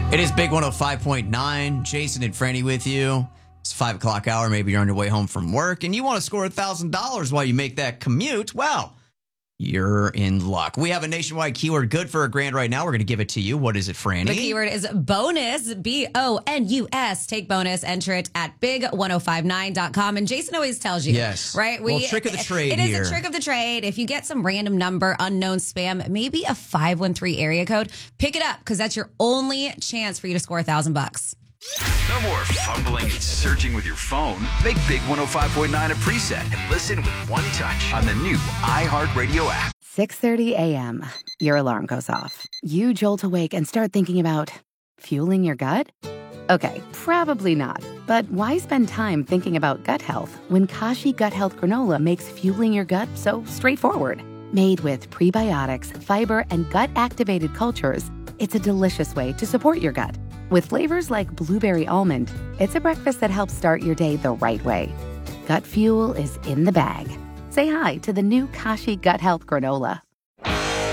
It is Big 105.9. Jason and Franny with you. It's 5 o'clock hour. Maybe you're on your way home from work and you want to score $1,000 while you make that commute. Well, you're in luck. We have a nationwide keyword good for $1,000 right now. We're going to give it to you. What is it, Franny? The keyword is bonus, bonus. Take bonus, enter it at big1059.com. And Jason always tells you, yes, right? Trick of the trade It here. is a trick of the trade. If you get some random number, unknown spam, maybe a 513 area code, pick it up because that's your only chance for you to score $1,000. No more fumbling and searching with your phone. Make Big 105.9 a preset and listen with one touch on the new iHeartRadio app. 6:30 a.m. Your alarm goes off. You jolt awake and start thinking about fueling your gut? Okay, probably not. But why spend time thinking about gut health when Kashi Gut Health Granola makes fueling your gut so straightforward? Made with prebiotics, fiber, and gut-activated cultures, it's a delicious way to support your gut. With flavors like blueberry almond, it's a breakfast that helps start your day the right way. Gut fuel is in the bag. Say hi to the new Kashi Gut Health Granola.